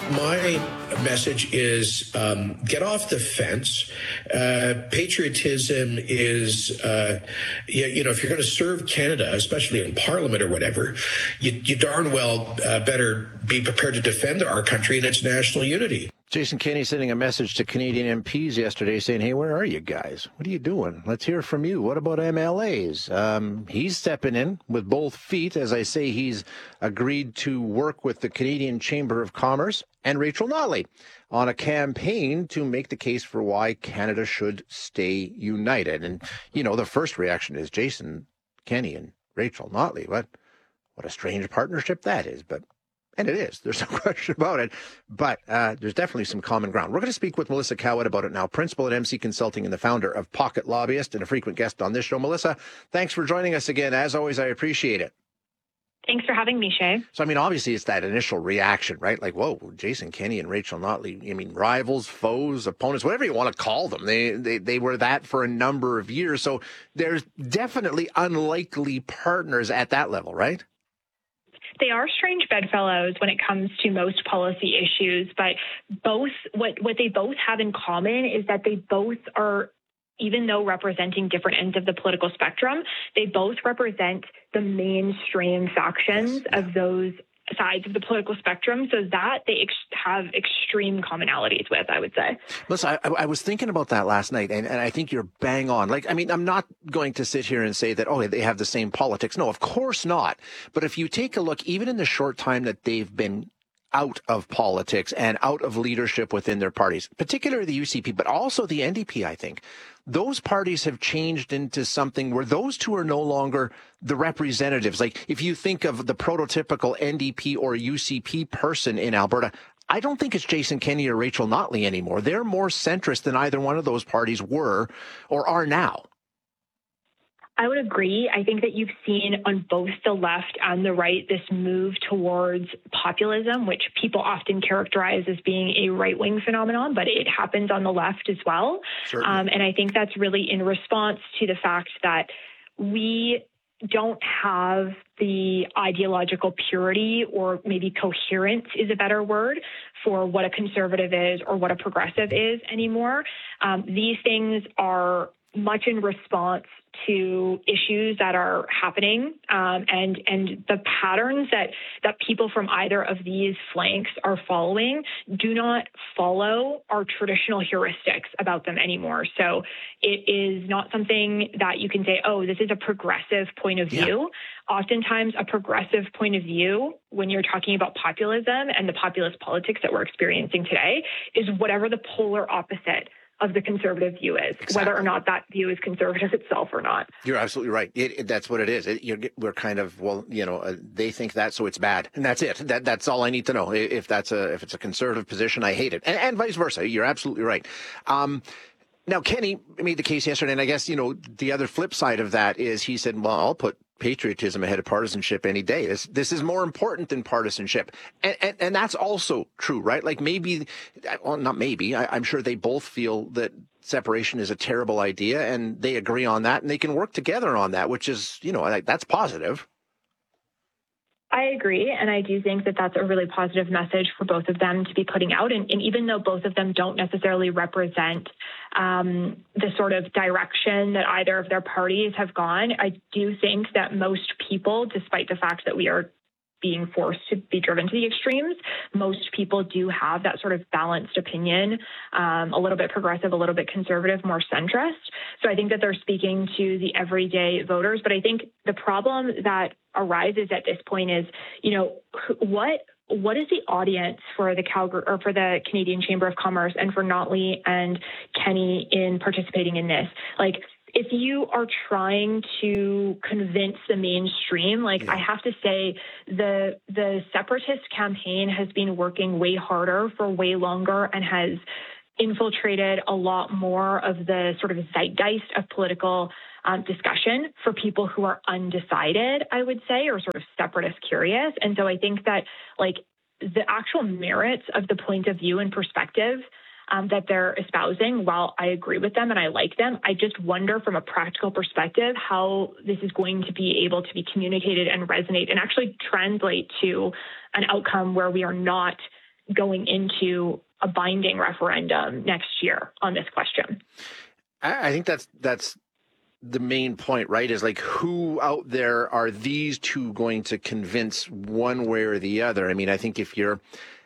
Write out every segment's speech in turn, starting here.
My message is get off the fence. Patriotism is, if you're going to serve Canada, especially in Parliament or whatever, you darn well better be prepared to defend our country and its national unity. Jason Kenney sending a message to Canadian MPs yesterday saying, hey, where are you guys? What are you doing? Let's hear from you. What about MLAs? He's stepping in with both feet. As I say, he's agreed to work with the Canadian Chamber of Commerce and Rachel Notley on a campaign to make the case for why Canada should stay united. And, the first reaction is Jason Kenney and Rachel Notley. What a strange partnership that is. And it is. There's no question about it. But there's definitely some common ground. We're going to speak with Melissa Cowett about it now, principal at MC Consulting and the founder of Pocket Lobbyist and a frequent guest on this show. Melissa, thanks for joining us again. As always, I appreciate it. Thanks for having me, Shay. So, obviously it's that initial reaction, right? Like, whoa, Jason Kenney and Rachel Notley, rivals, foes, opponents, whatever you want to call them. They were that for a number of years. So there's definitely unlikely partners at that level, right? They are strange bedfellows when it comes to most policy issues, but what they both have in common is that they both are, even though representing different ends of the political spectrum, they both represent the mainstream factions of those sides of the political spectrum, so that they have extreme commonalities with, I would say. Listen, I was thinking about that last night, and I think you're bang on. I'm not going to sit here and say that, they have the same politics. No, of course not. But if you take a look, even in the short time that they've been out of politics and out of leadership within their parties, particularly the UCP, but also the NDP, I think, those parties have changed into something where those two are no longer the representatives. Like, if you think of the prototypical NDP or UCP person in Alberta, I don't think it's Jason Kenney or Rachel Notley anymore. They're more centrist than either one of those parties were or are now. I would agree. I think that you've seen on both the left and the right this move towards populism, which people often characterize as being a right-wing phenomenon, but it happens on the left as well. And I think that's really in response to the fact that we don't have the ideological purity, or maybe coherence is a better word, for what a conservative is or what a progressive is anymore. These things are much in response to issues that are happening, and the patterns that people from either of these flanks are following do not follow our traditional heuristics about them anymore. So it is not something that you can say, this is a progressive point of view. Oftentimes a progressive point of view, when you're talking about populism and the populist politics that we're experiencing today, is whatever the polar opposite of the conservative view is, whether or not that view is conservative itself or not. You're absolutely right. That's what it is. We're kind of, they think that, so it's bad. And that's it. That's all I need to know. If it's a conservative position, I hate it. And vice versa. You're absolutely right. Now, Kenney made the case yesterday, and I guess, the other flip side of that is he said, well, I'll put patriotism ahead of partisanship any day. This is more important than partisanship. And that's also true, right? Like I'm sure they both feel that separation is a terrible idea, and they agree on that, and they can work together on that, which is, that's positive. I agree, and I do think that that's a really positive message for both of them to be putting out. And even though both of them don't necessarily represent the sort of direction that either of their parties have gone, I do think that most people, despite the fact that we are being forced to be driven to the extremes, most people do have that sort of balanced opinion, a little bit progressive, a little bit conservative, more centrist. So I think that they're speaking to the everyday voters. But I think the problem that arises at this point is, what is the audience for the Calgary or for the Canadian Chamber of Commerce and for Notley and Kenney in participating in this? Like, if you are trying to convince the mainstream, I have to say the separatist campaign has been working way harder for way longer and has infiltrated a lot more of the sort of zeitgeist of political discussion for people who are undecided, I would say, or sort of separatist curious. And so I think that the actual merits of the point of view and perspective that they're espousing, while I agree with them and I like them, I just wonder from a practical perspective how this is going to be able to be communicated and resonate and actually translate to an outcome where we are not going into a binding referendum next year on this question. I think that's the main point, right? Is like, who out there are these two going to convince one way or the other? I mean, I think if you're,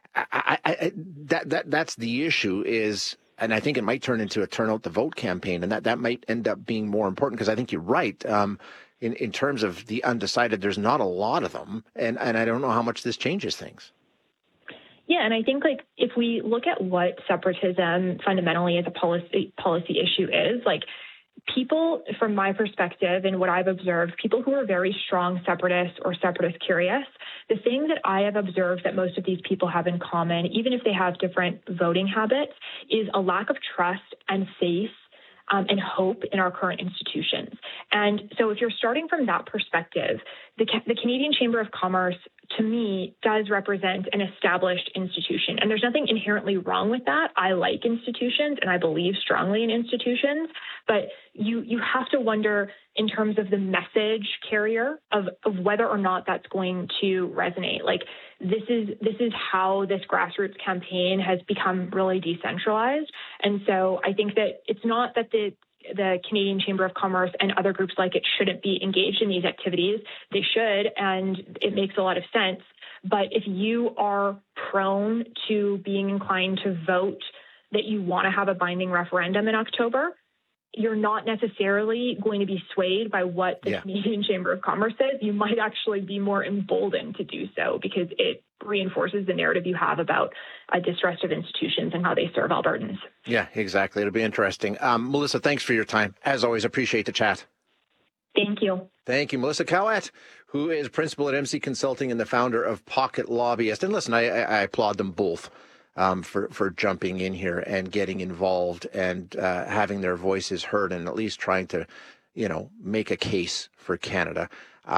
that's the issue is, and I think it might turn into a turn out the vote campaign, and that might end up being more important, because I think you're right. In terms of the undecided, there's not a lot of them, and I don't know how much this changes things. Yeah, and I think like if we look at what separatism fundamentally as a policy issue is, like people, from my perspective and what I've observed, people who are very strong separatists or separatist curious, the thing that I have observed that most of these people have in common, even if they have different voting habits, is a lack of trust and faith and hope in our current institutions. And so if you're starting from that perspective, the Canadian Chamber of Commerce, to me, does represent an established institution. And there's nothing inherently wrong with that. I like institutions and I believe strongly in institutions, but you have to wonder in terms of the message carrier of whether or not that's going to resonate. Like this is how this grassroots campaign has become really decentralized. And so I think that it's not that the Canadian Chamber of Commerce and other groups like it shouldn't be engaged in these activities. They should, and it makes a lot of sense. But if you are prone to being inclined to vote that you want to have a binding referendum in October, you're not necessarily going to be swayed by what the Canadian Chamber of Commerce says. You might actually be more emboldened to do so because it reinforces the narrative you have about distrust of institutions and how they serve Albertans. Yeah, exactly. It'll be interesting. Melissa, thanks for your time. As always, appreciate the chat. Thank you. Thank you, Melissa Cowett, who is principal at MC Consulting and the founder of Pocket Lobbyist. And listen, I applaud them both for jumping in here and getting involved and having their voices heard and at least trying to, make a case for Canada.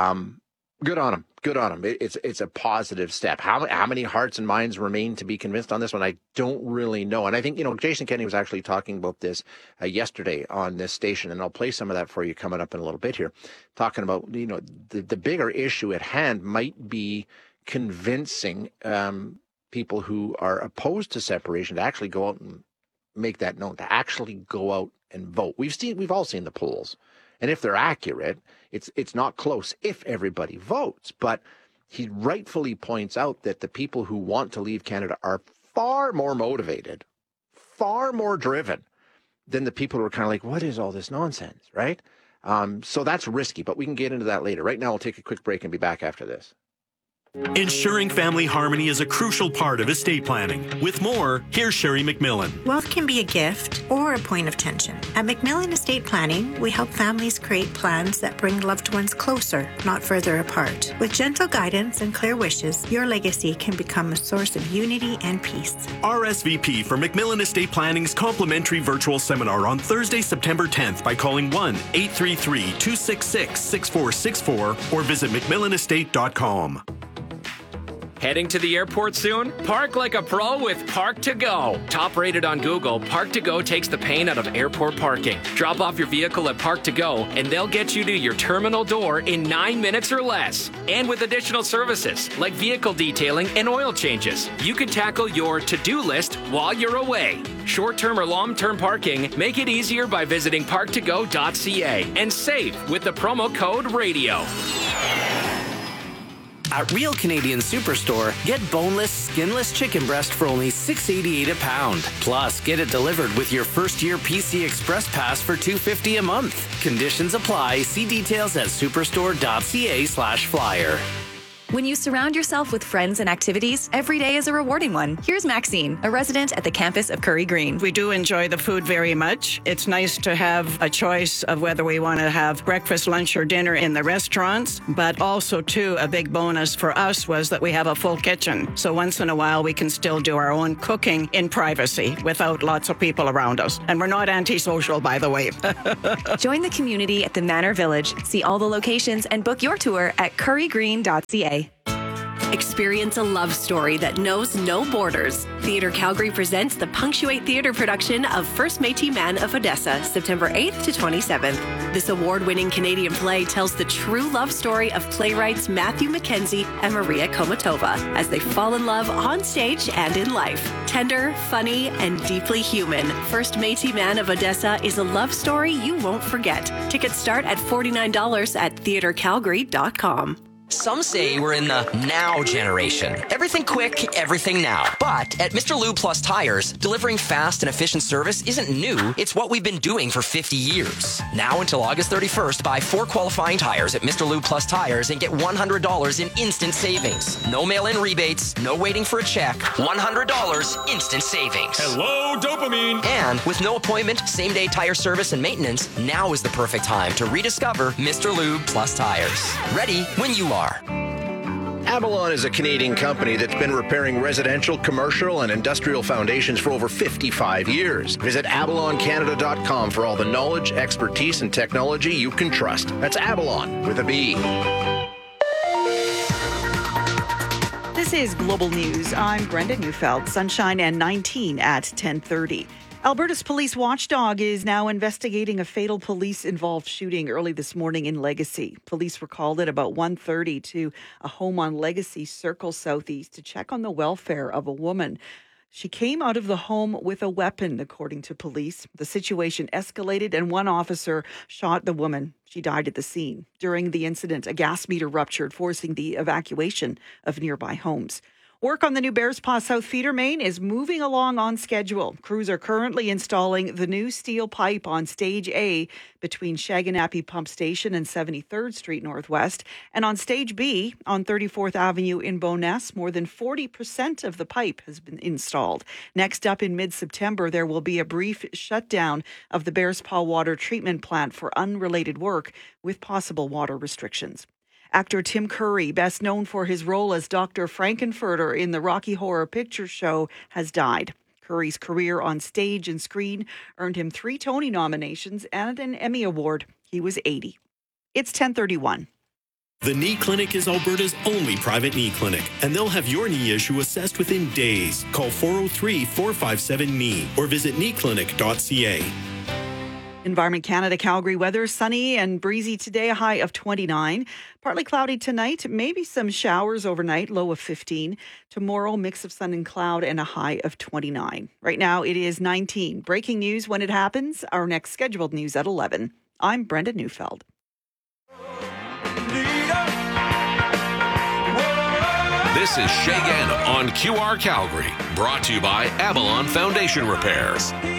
Good on them. Good on them. It's a positive step. How many hearts and minds remain to be convinced on this one? I don't really know. And I think, Jason Kenney was actually talking about this yesterday on this station, and I'll play some of that for you coming up in a little bit here, talking about, the bigger issue at hand might be convincing people who are opposed to separation to actually go out and make that known, to actually go out and vote. We've all seen the polls. And if they're accurate, it's not close if everybody votes. But he rightfully points out that the people who want to leave Canada are far more motivated, far more driven than the people who are kind of like, what is all this nonsense, right? So that's risky, but we can get into that later. Right now, we'll take a quick break and be back after this. Ensuring family harmony is a crucial part of estate planning. With more, here's Sherry McMillan. Wealth can be a gift or a point of tension. At McMillan Estate Planning, we help families create plans that bring loved ones closer, not further apart. With gentle guidance and clear wishes, your legacy can become a source of unity and peace. RSVP for McMillan Estate Planning's complimentary virtual seminar on Thursday, September 10th by calling 1-833-266-6464 or visit McMillanestate.com. Heading to the airport soon? Park like a pro with Park to Go. Top rated on Google, Park to Go takes the pain out of airport parking. Drop off your vehicle at Park to Go and they'll get you to your terminal door in 9 minutes or less. And with additional services like vehicle detailing and oil changes, you can tackle your to-do list while you're away. Short-term or long-term parking, make it easier by visiting parktogo.ca and save with the promo code RADIO. At Real Canadian Superstore, get boneless, skinless chicken breast for only $6.88 a pound. Plus, get it delivered with your first-year PC Express Pass for $2.50 a month. Conditions apply. See details at superstore.ca/flyer. When you surround yourself with friends and activities, every day is a rewarding one. Here's Maxine, a resident at the campus of Curry Green. We do enjoy the food very much. It's nice to have a choice of whether we want to have breakfast, lunch, or dinner in the restaurants. But also, too, a big bonus for us was that we have a full kitchen. So once in a while, we can still do our own cooking in privacy without lots of people around us. And we're not antisocial, by the way. Join the community at the Manor Village. See all the locations and book your tour at currygreen.ca. Experience a love story that knows no borders. Theatre Calgary presents the Punctuate Theatre production of First Métis Man of Odessa, September 8th to 27th. This award-winning Canadian play tells the true love story of playwrights Matthew Mackenzie and Maria Komatova as they fall in love on stage and in life. Tender, funny, and deeply human, First Métis Man of Odessa is a love story you won't forget. Tickets start at $49 at theatrecalgary.com. Some say we're in the now generation. Everything quick, everything now. But at Mr. Lube Plus Tires, delivering fast and efficient service isn't new. It's what we've been doing for 50 years. Now until August 31st, buy 4 qualifying tires at Mr. Lube Plus Tires and get $100 in instant savings. No mail-in rebates, no waiting for a check. $100 instant savings. Hello, dopamine. And with no appointment, same-day tire service and maintenance, now is the perfect time to rediscover Mr. Lube Plus Tires. Ready when you are. Avalon is a Canadian company that's been repairing residential, commercial, and industrial foundations for over 55 years. Visit avaloncanada.com for all the knowledge, expertise, and technology you can trust. That's Avalon with a B. This is Global News. I'm Brenda Neufeld. Sunshine and 19 at 10:30. Alberta's police watchdog is now investigating a fatal police-involved shooting early this morning in Legacy. Police were called at about 1:30 to a home on Legacy Circle Southeast to check on the welfare of a woman. She came out of the home with a weapon, according to police. The situation escalated and one officer shot the woman. She died at the scene. During the incident, a gas meter ruptured, forcing the evacuation of nearby homes. Work on the new Bearspaw South Feeder main is moving along on schedule. Crews are currently installing the new steel pipe on Stage A between Shaganappi Pump Station and 73rd Street Northwest. And on Stage B on 34th Avenue in Bowness, more than 40% of the pipe has been installed. Next up in mid-September, there will be a brief shutdown of the Bearspaw Water Treatment Plant for unrelated work with possible water restrictions. Actor Tim Curry, best known for his role as Dr. Frankenfurter in the Rocky Horror Picture Show, has died. Curry's career on stage and screen earned him 3 Tony nominations and an Emmy Award. He was 80. It's 10:31. The Knee Clinic is Alberta's only private knee clinic, and they'll have your knee issue assessed within days. Call 403-457-KNEE or visit kneeclinic.ca. Environment Canada Calgary weather, sunny and breezy today, a high of 29. Partly cloudy tonight, maybe some showers overnight, low of 15. Tomorrow, mix of sun and cloud and a high of 29. Right now, it is 19. Breaking news when it happens. Our next scheduled news at 11. I'm Brenda Neufeld. This is Shay Gannon on QR Calgary, brought to you by Avalon Foundation Repairs.